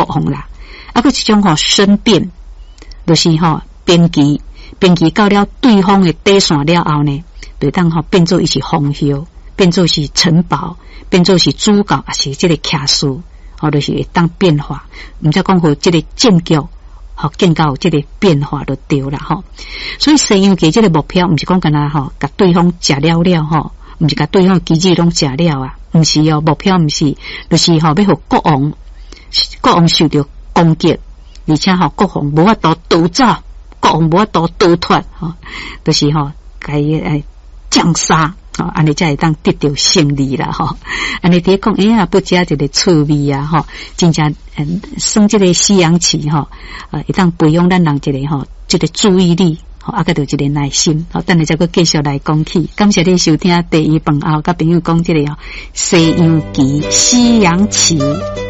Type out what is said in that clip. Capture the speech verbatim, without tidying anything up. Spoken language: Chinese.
王啦。啊，佮一种吼申辩，就是吼编辑，编辑到了对方的底线了后呢，就当吼变做伊是封侯，变做是城堡，变做是主角，也是这个骑士，吼就是会当变化。毋则讲吼这个战局，吼见到这个变化就对啦吼。所以西洋棋这个目标，毋是讲干那吼，甲对方食了了吼，毋是甲对方机制拢食了啊，毋是哦，目标毋是，就是吼要互国王，国王受到攻击，而且吼国王无法度逃走，国王无法度逃脱，吼，就是吼该诶将杀，吼，安尼才会当得到胜利啦，吼。安尼伫讲，哎呀，不加一个趣味啊，吼，真正嗯，算这个西洋棋吼，呃，会当培养咱人一个吼，这个注意力。好，啊，个就一个耐心。好，等下再个继续来讲起。感谢你收听第一饭后，甲朋友讲这个哦，西洋棋、西洋棋。